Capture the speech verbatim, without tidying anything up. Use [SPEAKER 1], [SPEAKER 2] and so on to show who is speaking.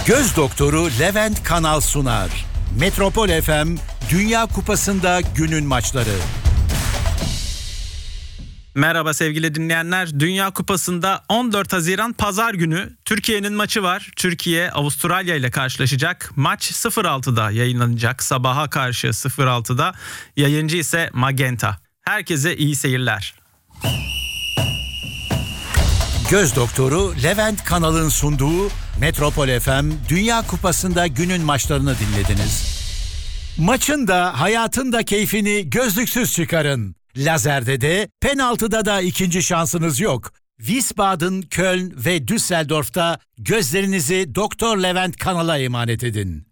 [SPEAKER 1] Göz doktoru Levent Kanal sunar. Metropol F M Dünya Kupası'nda günün maçları.
[SPEAKER 2] Merhaba sevgili dinleyenler. Dünya Kupası'nda on dört Haziran Pazar günü Türkiye'nin maçı var. Türkiye Avustralya ile karşılaşacak. Maç sıfır altıda yayınlanacak. Sabaha karşı sıfır altıda. Yayıncı ise Magenta. Herkese iyi seyirler.
[SPEAKER 1] Göz doktoru Levent Kanal'ın sunduğu Metropol F M Dünya Kupası'nda günün maçlarını dinlediniz. Maçın da hayatın da keyfini gözlüksüz çıkarın. Lazerde de penaltıda da ikinci şansınız yok. Wiesbaden, Köln ve Düsseldorf'ta gözlerinizi Doktor Levent Kanal'a emanet edin.